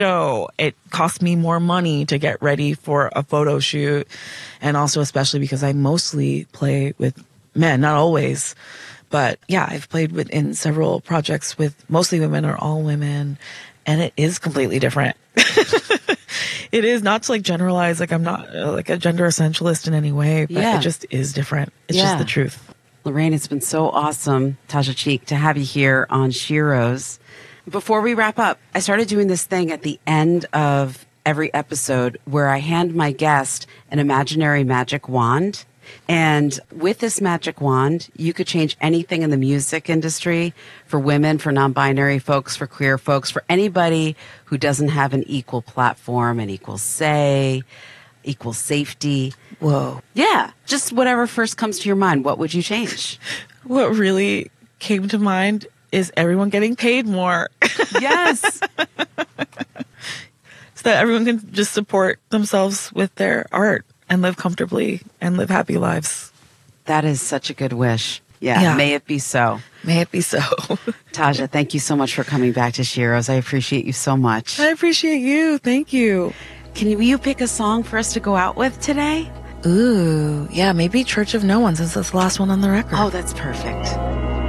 No, it cost me more money to get ready for a photo shoot. And also, especially because I mostly play with men, not always. But yeah, I've played in several projects with mostly women or all women. And it is completely different. It is not to like generalize, like I'm not like a gender essentialist in any way, but it just is different. It's just the truth. Lorraine, it's been so awesome, Tasha Cheek, to have you here on Sheroes. Before we wrap up, I started doing this thing at the end of every episode where I hand my guest an imaginary magic wand. And with this magic wand, you could change anything in the music industry for women, for non-binary folks, for queer folks, for anybody who doesn't have an equal platform, an equal say, equal safety. Whoa. Yeah. Just whatever first comes to your mind. What would you change? What really came to mind is everyone getting paid more. Yes. So that everyone can just support themselves with their art and live comfortably and live happy lives. That is such a good wish. Yeah. May it be so. May it be so. Tasha, thank you so much for coming back to Sheroes. I appreciate you so much. I appreciate you. Thank you. Will you pick a song for us to go out with today? Ooh, yeah, maybe Church of No One, since that's the last one on the record. Oh, that's perfect.